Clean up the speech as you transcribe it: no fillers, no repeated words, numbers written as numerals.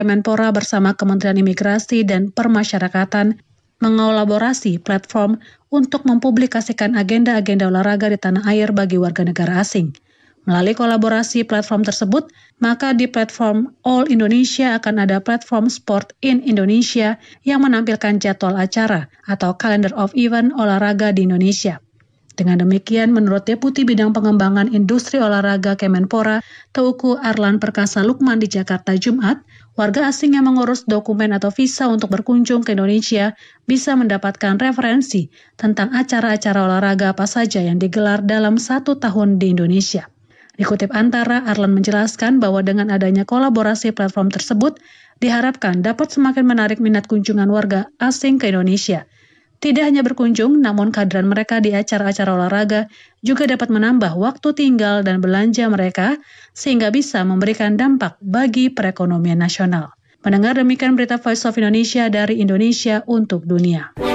Kemenpora bersama Kementerian Imigrasi dan Permasyarakatan mengolaborasi platform untuk mempublikasikan agenda-agenda olahraga di tanah air bagi warga negara asing. Melalui kolaborasi platform tersebut, maka di platform All Indonesia akan ada platform Sport in Indonesia yang menampilkan jadwal acara atau calendar of event olahraga di Indonesia. Dengan demikian, menurut Deputi Bidang Pengembangan Industri Olahraga Kemenpora, Teuku Arlan Perkasa Lukman di Jakarta Jumat, warga asing yang mengurus dokumen atau visa untuk berkunjung ke Indonesia bisa mendapatkan referensi tentang acara-acara olahraga apa saja yang digelar dalam 1 tahun di Indonesia. Dikutip Antara, Arlan menjelaskan bahwa dengan adanya kolaborasi platform tersebut, diharapkan dapat semakin menarik minat kunjungan warga asing ke Indonesia. Tidak hanya berkunjung, namun kehadiran mereka di acara-acara olahraga juga dapat menambah waktu tinggal dan belanja mereka, sehingga bisa memberikan dampak bagi perekonomian nasional. Mendengar demikian berita Voice of Indonesia dari Indonesia untuk dunia.